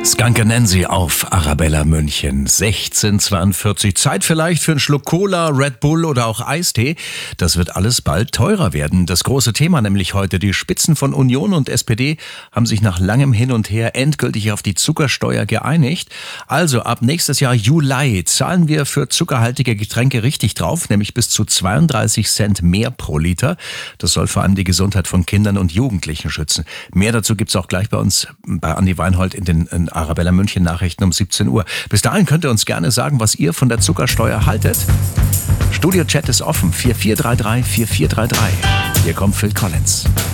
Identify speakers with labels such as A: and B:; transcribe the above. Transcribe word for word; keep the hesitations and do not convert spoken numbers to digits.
A: Skanka Nancy auf Arabella München. sechzehn Uhr zweiundvierzig. Zeit vielleicht für einen Schluck Cola, Red Bull oder auch Eistee. Das wird alles bald teurer werden. Das große Thema nämlich heute. Die Spitzen von Union und S P D haben sich nach langem Hin und Her endgültig auf die Zuckersteuer geeinigt. Also ab nächstes Jahr Juli zahlen wir für zuckerhaltige Getränke richtig drauf, nämlich bis zu zweiunddreißig Cent mehr pro Liter. Das soll vor allem die Gesundheit von Kindern und Jugendlichen schützen. Mehr dazu gibt's auch gleich bei uns bei Andi Weinhold in den in Arabella München Nachrichten um siebzehn Uhr. Bis dahin könnt ihr uns gerne sagen, was ihr von der Zuckersteuer haltet. Studio-Chat ist offen. vier vier drei drei vier vier drei drei. Hier kommt Phil Collins.